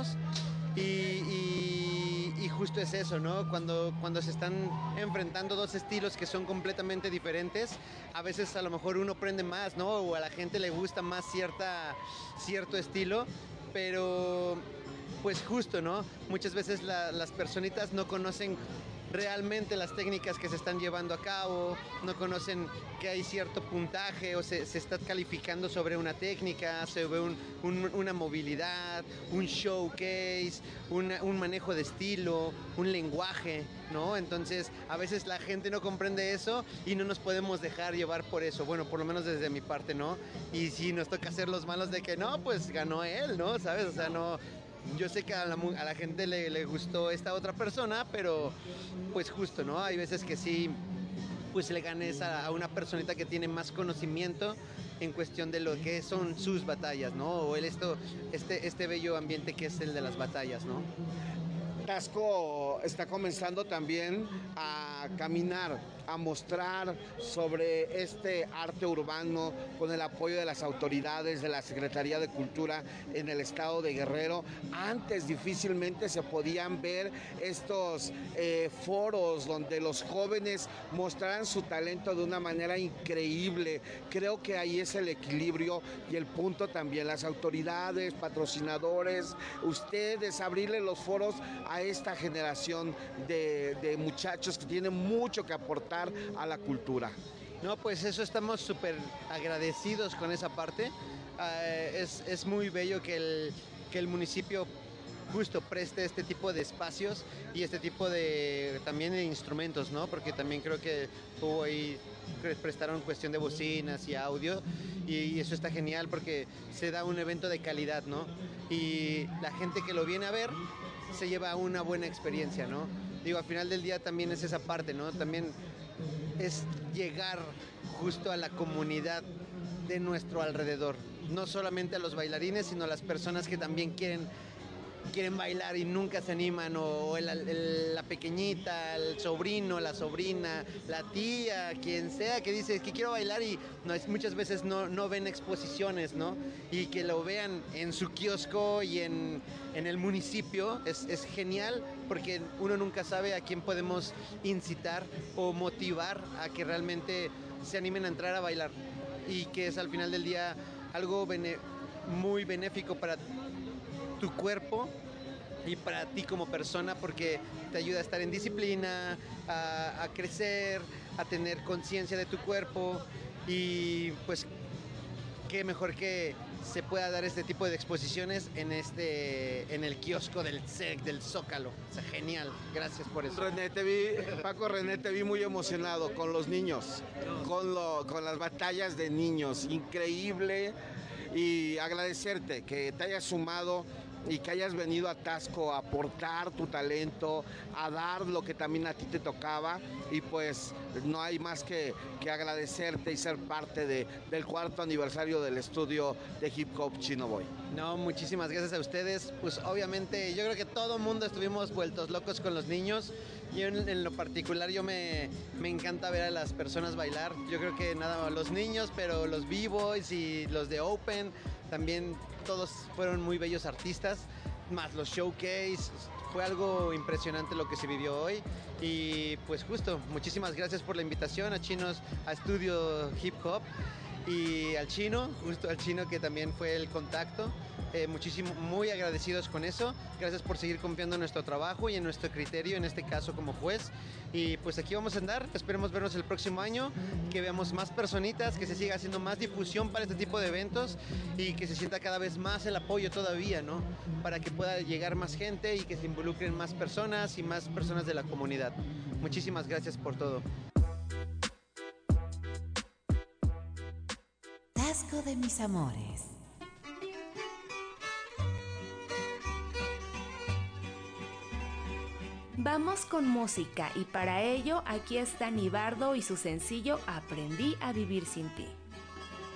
conocemos. Y justo es eso, ¿no? Cuando se están enfrentando dos estilos que son completamente diferentes, a veces a lo mejor uno prende más, ¿no? O a la gente le gusta más cierto estilo, pero pues justo, ¿no? Muchas veces las personitas no conocen realmente las técnicas que se están llevando a cabo, no conocen que hay cierto puntaje o se está calificando sobre una técnica, sobre una movilidad, un showcase, un manejo de estilo, un lenguaje, ¿no? Entonces a veces la gente no comprende eso y no nos podemos dejar llevar por eso, bueno, por lo menos desde mi parte, ¿no? Y si nos toca hacer los malos de que no, pues ganó él, ¿no? ¿Sabes? O sea, no... Yo sé que a la gente le gustó esta otra persona, pero pues justo, ¿no? Hay veces que sí, pues le ganes a una personita que tiene más conocimiento en cuestión de lo que son sus batallas, ¿no? O este bello ambiente que es el de las batallas, ¿no? Tasco está comenzando también a caminar, a mostrar sobre este arte urbano con el apoyo de las autoridades de la Secretaría de Cultura en el estado de Guerrero. Antes difícilmente se podían ver estos foros donde los jóvenes mostraran su talento de una manera increíble. Creo que ahí es el equilibrio y el punto también. Las autoridades, patrocinadores, ustedes, abrirle los foros a esta generación de muchachos que tienen mucho que aportar a la cultura. No, pues eso, estamos súper agradecidos con esa parte. Es muy bello que el municipio justo preste este tipo de espacios y este tipo de también de instrumentos, ¿no? Porque también creo que hubo ahí, prestaron cuestión de bocinas y audio, y eso está genial porque se da un evento de calidad, ¿no? Y la gente que lo viene a ver se lleva una buena experiencia, ¿no? Digo, al final del día también es esa parte, ¿no? También es llegar justo a la comunidad de nuestro alrededor, no solamente a los bailarines, sino a las personas que también quieren bailar y nunca se animan, o la pequeñita, el sobrino, la sobrina, la tía, quien sea que dice que quiero bailar y muchas veces no ven exposiciones, ¿no? Y que lo vean en su kiosco y en el municipio es genial, porque uno nunca sabe a quién podemos incitar o motivar a que realmente se animen a entrar a bailar, y que es al final del día algo muy benéfico para tu cuerpo y para ti como persona, porque te ayuda a estar en disciplina, a crecer, a tener conciencia de tu cuerpo, y pues qué mejor que se pueda dar este tipo de exposiciones en el kiosco del CEC, del Zócalo. O sea, genial, gracias por eso. Paco René, te vi muy emocionado con los niños, con las batallas de niños, increíble, y agradecerte que te hayas sumado y que hayas venido a Tasco a aportar tu talento, a dar lo que también a ti te tocaba, y pues no hay más que agradecerte y ser parte del 4º aniversario del estudio de hip hop Chino Boy. No, muchísimas gracias a ustedes. Pues obviamente yo creo que todo el mundo estuvimos vueltos locos con los niños. Yo en lo particular me encanta ver a las personas bailar. Yo creo que nada más los niños, pero los B-Boys y los de Open también, todos fueron muy bellos artistas, más los showcase. Fue algo impresionante lo que se vivió hoy, y pues justo, muchísimas gracias por la invitación a Estudio Hip Hop, y al Chino que también fue el contacto. Muy agradecidos con eso. Gracias por seguir confiando en nuestro trabajo y en nuestro criterio, en este caso como juez. Y pues aquí vamos a andar. Esperemos vernos el próximo año, que veamos más personitas, que se siga haciendo más difusión para este tipo de eventos, y que se sienta cada vez más el apoyo todavía, ¿no? Para que pueda llegar más gente y que se involucren más personas y más personas de la comunidad. Muchísimas gracias por todo. Tasco de mis amores. Vamos con música, y para ello aquí está Nibardo y su sencillo Aprendí a vivir sin ti.